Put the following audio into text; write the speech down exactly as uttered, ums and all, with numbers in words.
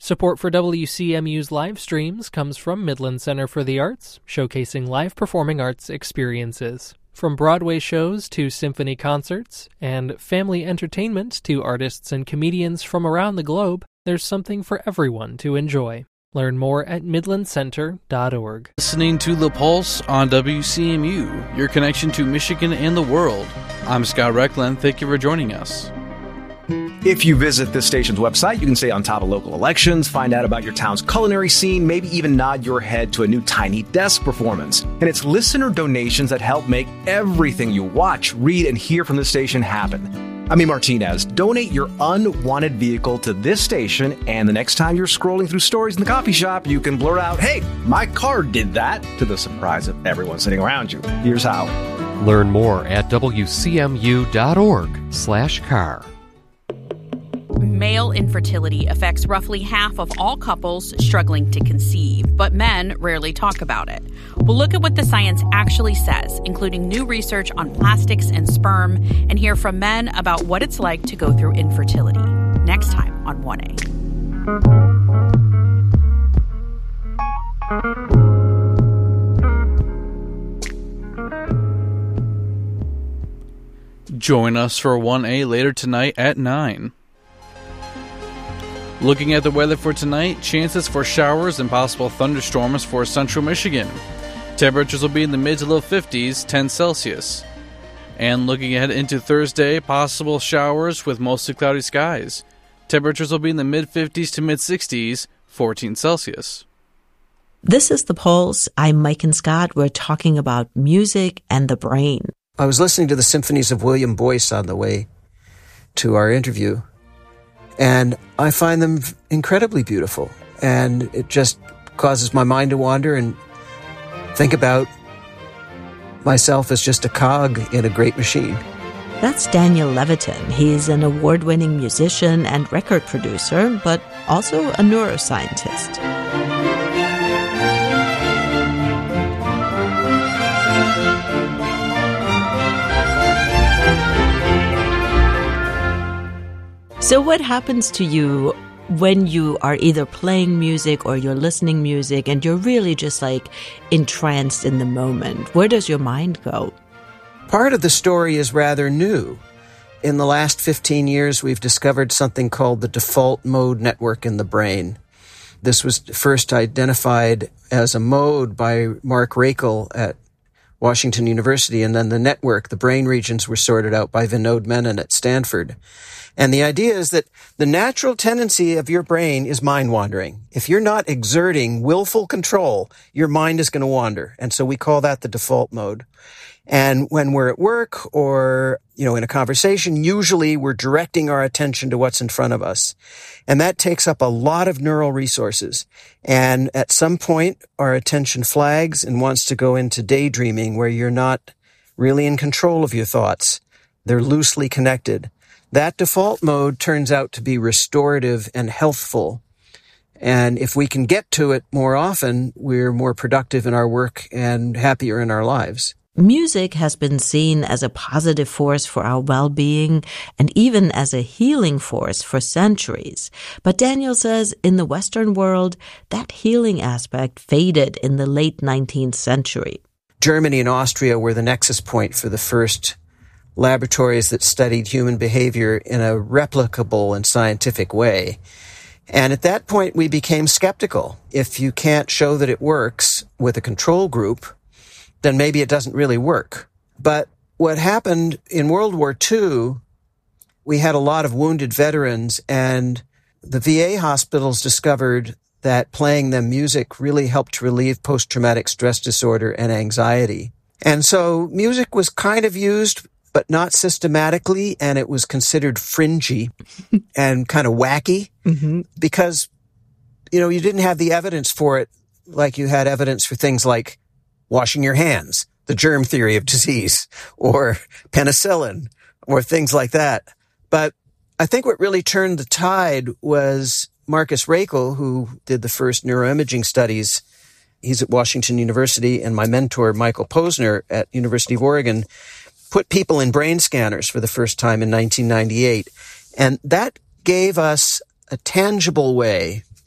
Support for W C M U's live streams comes from Midland Center for the Arts, showcasing live performing arts experiences. From Broadway shows to symphony concerts, and family entertainment to artists and comedians from around the globe, there's something for everyone to enjoy. Learn more at midland center dot org. Listening to The Pulse on W C M U, your connection to Michigan and the world. I'm Scott Reckland. Thank you for joining us. If you visit this station's website, you can stay on top of local elections, find out about your town's culinary scene, maybe even nod your head to a new Tiny Desk performance. And it's listener donations that help make everything you watch, read, and hear from this station happen. I'm E. Martinez. Donate your unwanted vehicle to this station, and the next time you're scrolling through stories in the coffee shop, you can blurt out, "Hey, my car did that," to the surprise of everyone sitting around you. Here's how. Learn more at W C M U dot org slash car. Male infertility affects roughly half of all couples struggling to conceive, but men rarely talk about it. We'll look at what the science actually says, including new research on plastics and sperm, and hear from men about what it's like to go through infertility. Next time on one A. Join us for one A later tonight at nine. Looking at the weather for tonight, chances for showers and possible thunderstorms for central Michigan. Temperatures will be in the mid to low fifties, ten Celsius. And looking ahead into Thursday, possible showers with mostly cloudy skies. Temperatures will be in the mid fifties to mid sixties, fourteen Celsius. This is The Pulse. I'm Mike and Scott. We're talking about music and the brain. I was listening to the symphonies of William Boyce on the way to our interview, and I find them incredibly beautiful. And it just causes my mind to wander and think about myself as just a cog in a great machine. That's Daniel Levitin. He's an award-winning musician and record producer, but also a neuroscientist. So what happens to you when you are either playing music or you're listening music and you're really just like entranced in the moment? Where does your mind go? Part of the story is rather new. In the last fifteen years, we've discovered something called the default mode network in the brain. This was first identified as a mode by Mark Rakel at Washington University, and then the network, the brain regions, were sorted out by Vinod Menon at Stanford. And the idea is that the natural tendency of your brain is mind wandering. If you're not exerting willful control, your mind is going to wander. And so we call that the default mode. And when we're at work or, you know, in a conversation, usually we're directing our attention to what's in front of us. And that takes up a lot of neural resources. And at some point, our attention flags and wants to go into daydreaming, where you're not really in control of your thoughts. They're loosely connected. That default mode turns out to be restorative and healthful. And if we can get to it more often, we're more productive in our work and happier in our lives. Music has been seen as a positive force for our well-being and even as a healing force for centuries. But Daniel says in the Western world, that healing aspect faded in the late nineteenth century. Germany and Austria were the nexus point for the first laboratories that studied human behavior in a replicable and scientific way. And at that point, we became skeptical. If you can't show that it works with a control group, then maybe it doesn't really work. But what happened in World War Two, we had a lot of wounded veterans, and the V A hospitals discovered that playing them music really helped relieve post-traumatic stress disorder and anxiety. And so music was kind of used, but not systematically, and it was considered fringy and kind of wacky mm-hmm. because, you know, you didn't have the evidence for it like you had evidence for things like washing your hands, the germ theory of disease, or penicillin, or things like that. But I think what really turned the tide was Marcus Rakel, who did the first neuroimaging studies. He's at Washington University, and my mentor, Michael Posner at University of Oregon, put people in brain scanners for the first time in nineteen ninety-eight. And that gave us a tangible way